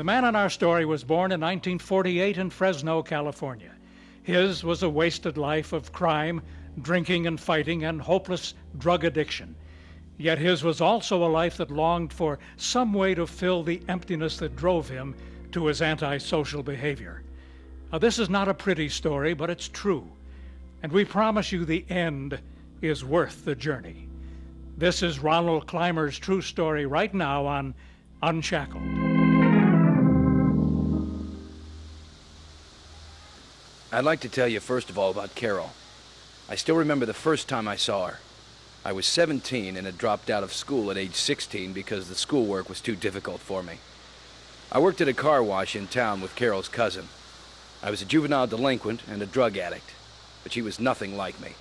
man in our story was born in 1948 in Fresno, California. His was a wasted life of crime, drinking and fighting, and hopeless drug addiction. Yet his was also a life that longed for some way to fill the emptiness that drove him to his antisocial behavior. Now, this is not a pretty story, but it's true. And we promise you the end is worth the journey. This is Ronald Clymer's true story right now on Unshackled. I'd like to tell you first of all about Carol. I still remember the first time I saw her. I was 17 and had dropped out of school at age 16 because the schoolwork was too difficult for me. I worked at a car wash in town with Carol's cousin. I was a juvenile delinquent and a drug addict, but she was nothing like me.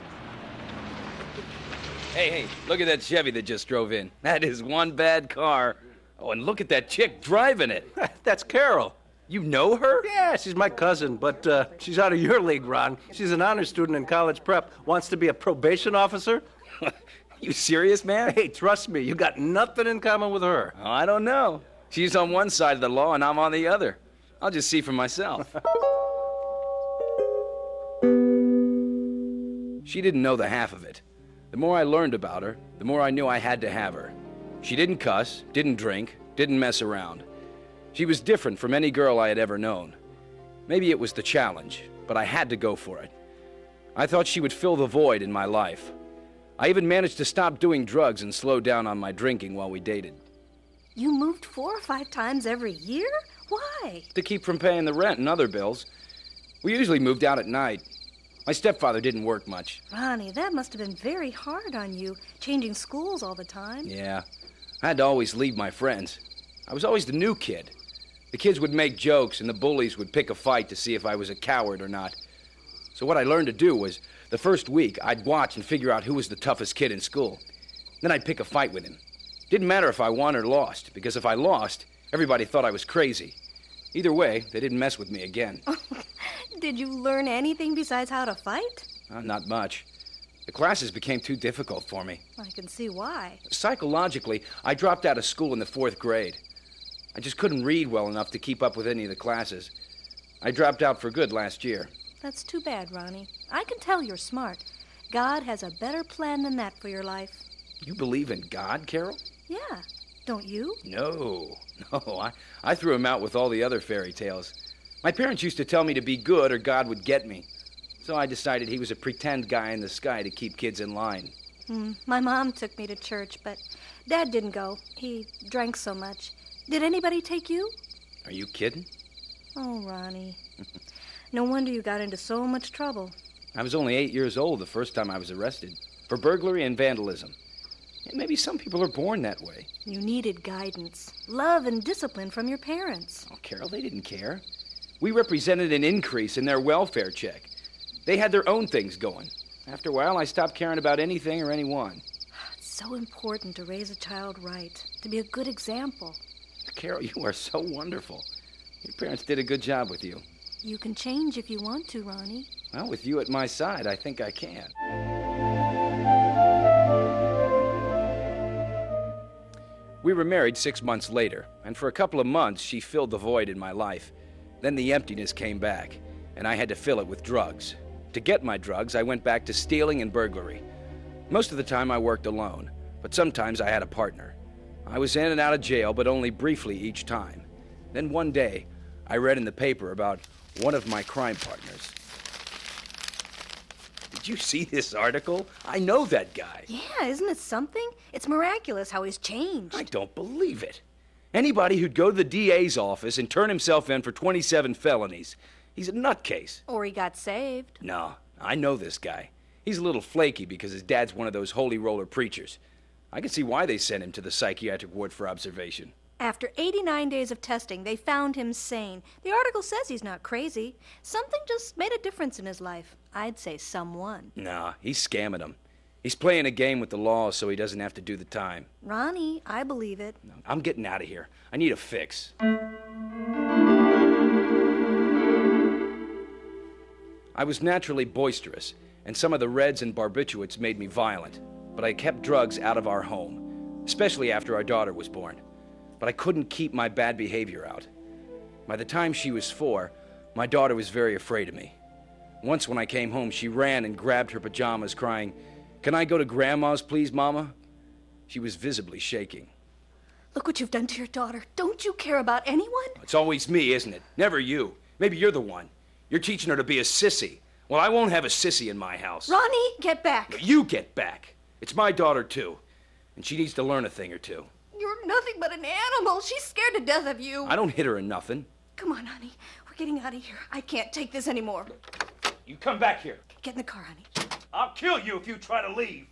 Hey, look at that Chevy that just drove in. That is one bad car. Oh, and look at that chick driving it. That's Carol. You know her? Yeah, she's my cousin, but she's out of your league, Ron. She's an honor student in college prep. Wants to be a probation officer. You serious, man? Hey, trust me, you got nothing in common with her. Oh, I don't know. She's on one side of the law and I'm on the other. I'll just see for myself. She didn't know the half of it. The more I learned about her, the more I knew I had to have her. She didn't cuss, didn't drink, didn't mess around. She was different from any girl I had ever known. Maybe it was the challenge, but I had to go for it. I thought she would fill the void in my life. I even managed to stop doing drugs and slow down on my drinking while we dated. You moved 4 or 5 times every year? Why? To keep from paying the rent and other bills. We usually moved out at night. My stepfather didn't work much. Ronnie, that must have been very hard on you, changing schools all the time. Yeah. I had to always leave my friends. I was always the new kid. The kids would make jokes, and the bullies would pick a fight to see if I was a coward or not. So what I learned to do was, the first week, I'd watch and figure out who was the toughest kid in school. Then I'd pick a fight with him. Didn't matter if I won or lost, because if I lost, everybody thought I was crazy. Either way, they didn't mess with me again. Did you learn anything besides how to fight? Not much. The classes became too difficult for me. I can see why. Psychologically, I dropped out of school in the 4th grade. I just couldn't read well enough to keep up with any of the classes. I dropped out for good last year. That's too bad, Ronnie. I can tell you're smart. God has a better plan than that for your life. You believe in God, Carol? Yeah. Don't you? No. I threw him out with all the other fairy tales. My parents used to tell me to be good or God would get me. So I decided he was a pretend guy in the sky to keep kids in line. My mom took me to church, but Dad didn't go. He drank so much. Did anybody take you? Are you kidding? Oh, Ronnie. No wonder you got into so much trouble. I was only 8 years old the first time I was arrested for burglary and vandalism. Maybe some people are born that way. You needed guidance, love, and discipline from your parents. Oh, Carol, they didn't care. We represented an increase in their welfare check. They had their own things going. After a while, I stopped caring about anything or anyone. It's so important to raise a child right, to be a good example. Carol, you are so wonderful. Your parents did a good job with you. You can change if you want to, Ronnie. Well, with you at my side, I think I can. We were married 6 months later, and for a couple of months, she filled the void in my life. Then the emptiness came back, and I had to fill it with drugs. To get my drugs, I went back to stealing and burglary. Most of the time, I worked alone, but sometimes I had a partner. I was in and out of jail, but only briefly each time. Then one day, I read in the paper about one of my crime partners. Did you see this article? I know that guy. Yeah, isn't it something? It's miraculous how he's changed. I don't believe it. Anybody who'd go to the DA's office and turn himself in for 27 felonies, he's a nutcase. Or he got saved. No, I know this guy. He's a little flaky because his dad's one of those holy roller preachers. I can see why they sent him to the psychiatric ward for observation. After 89 days of testing, they found him sane. The article says he's not crazy. Something just made a difference in his life. I'd say someone. Nah, he's scamming them. He's playing a game with the law so he doesn't have to do the time. Ronnie, I believe it. No, I'm getting out of here. I need a fix. I was naturally boisterous, and some of the Reds and barbiturates made me violent. But I kept drugs out of our home, especially after our daughter was born. But I couldn't keep my bad behavior out. By the time she was 4, my daughter was very afraid of me. Once when I came home, she ran and grabbed her pajamas, crying, "Can I go to Grandma's, please, Mama?" She was visibly shaking. Look what you've done to your daughter. Don't you care about anyone? It's always me, isn't it? Never you. Maybe you're the one. You're teaching her to be a sissy. Well, I won't have a sissy in my house. Ronnie, get back. You get back. It's my daughter, too. And she needs to learn a thing or two. You're nothing but an animal. She's scared to death of you. I don't hit her or nothing. Come on, honey. We're getting out of here. I can't take this anymore. You come back here. Get in the car, honey. I'll kill you if you try to leave.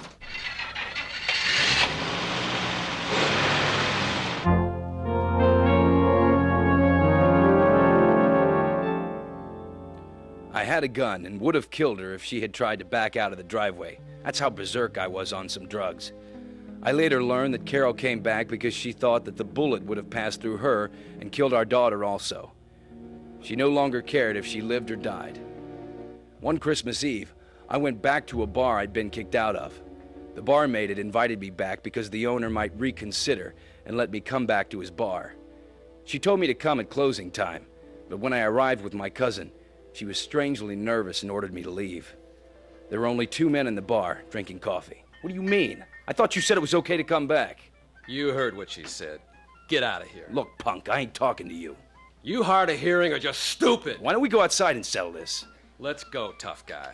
I had a gun and would have killed her if she had tried to back out of the driveway. That's how berserk I was on some drugs. I later learned that Carol came back because she thought that the bullet would have passed through her and killed our daughter also. She no longer cared if she lived or died. One Christmas Eve, I went back to a bar I'd been kicked out of. The barmaid had invited me back because the owner might reconsider and let me come back to his bar. She told me to come at closing time, but when I arrived with my cousin, she was strangely nervous and ordered me to leave. There were only 2 men in the bar drinking coffee. What do you mean? I thought you said it was okay to come back. You heard what she said. Get out of here. Look, punk, I ain't talking to you. You hard of hearing or just stupid? Why don't we go outside and settle this? Let's go, tough guy.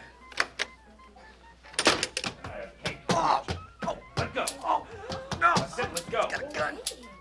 Let go. Oh, no. I said let go. Got a gun.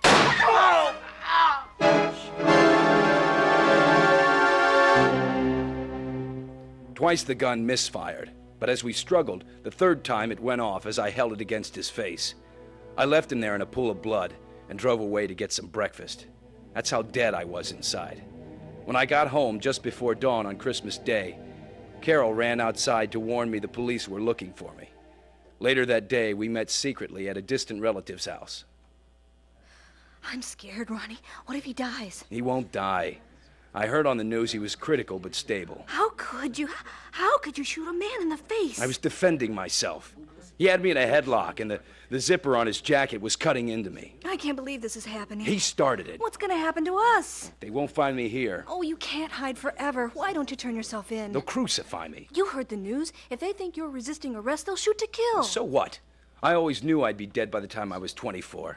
Twice the gun misfired, but as we struggled, the third time it went off as I held it against his face. I left him there in a pool of blood and drove away to get some breakfast. That's how dead I was inside. When I got home just before dawn on Christmas Day, Carol ran outside to warn me the police were looking for me. Later that day, we met secretly at a distant relative's house. I'm scared, Ronnie. What if he dies? He won't die. I heard on the news he was critical but stable. How could you? How could you shoot a man in the face? I was defending myself. He had me in a headlock, and the zipper on his jacket was cutting into me. I can't believe this is happening. He started it. What's going to happen to us? They won't find me here. Oh, you can't hide forever. Why don't you turn yourself in? They'll crucify me. You heard the news. If they think you're resisting arrest, they'll shoot to kill. So what? I always knew I'd be dead by the time I was 24.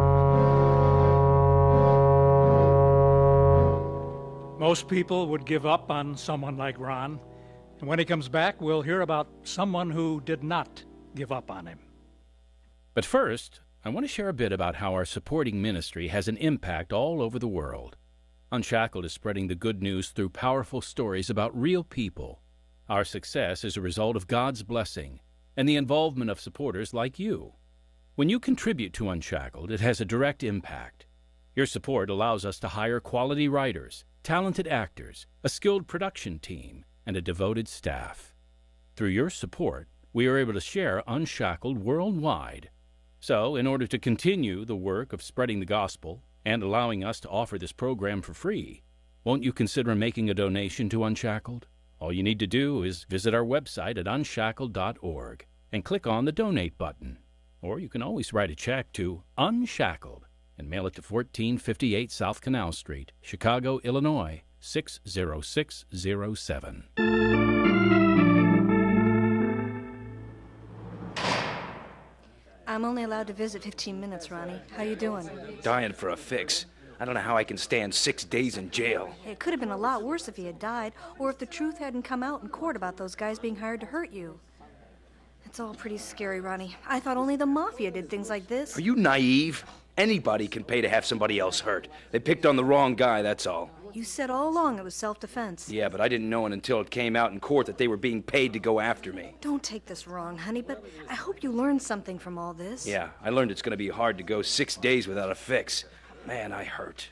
Most people would give up on someone like Ron. And when he comes back, we'll hear about someone who did not give up on him. But first, I want to share a bit about how our supporting ministry has an impact all over the world. Unshackled is spreading the good news through powerful stories about real people. Our success is a result of God's blessing and the involvement of supporters like you. When you contribute to Unshackled, it has a direct impact. Your support allows us to hire quality writers, talented actors, a skilled production team, and a devoted staff. Through your support, we are able to share Unshackled worldwide. So, in order to continue the work of spreading the gospel and allowing us to offer this program for free, won't you consider making a donation to Unshackled? All you need to do is visit our website at unshackled.org and click on the Donate button. Or you can always write a check to Unshackled and mail it to 1458 South Canal Street, Chicago, Illinois, 60607. I'm only allowed to visit 15 minutes, Ronnie. How you doing? Dying for a fix. I don't know how I can stand 6 days in jail. Hey, it could have been a lot worse if he had died, or if the truth hadn't come out in court about those guys being hired to hurt you. It's all pretty scary, Ronnie. I thought only the mafia did things like this. Are you naive? Anybody can pay to have somebody else hurt. They picked on the wrong guy, that's all. You said all along it was self-defense. Yeah, but I didn't know it until it came out in court that they were being paid to go after me. Don't take this wrong, honey, but I hope you learned something from all this. Yeah, I learned it's going to be hard to go 6 days without a fix. Man, I hurt.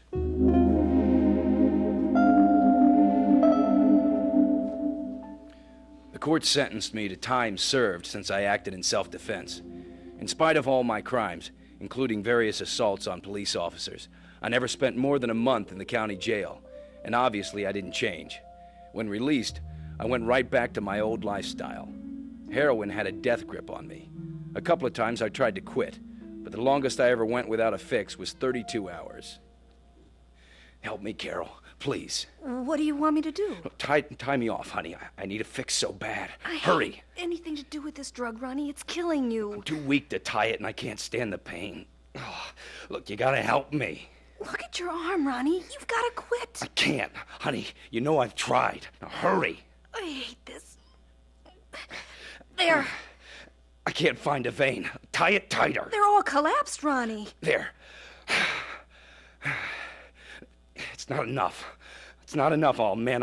The court sentenced me to time served since I acted in self-defense. In spite of all my crimes, including various assaults on police officers, I never spent more than a month in the county jail, and obviously I didn't change. When released, I went right back to my old lifestyle. Heroin had a death grip on me. A couple of times I tried to quit, but the longest I ever went without a fix was 32 hours. Help me, Carol. Please. What do you want me to do? Tie me off, honey. I need a fix so bad. Hurry. Anything to do with this drug, Ronnie. It's killing you. I'm too weak to tie it, and I can't stand the pain. Oh, look, you gotta help me. Look at your arm, Ronnie. You've got to quit. I can't. Honey, you know I've tried. Now hurry. I hate this. There. I can't find a vein. Tie it tighter. They're all collapsed, Ronnie. There. It's not enough. It's not enough, all man.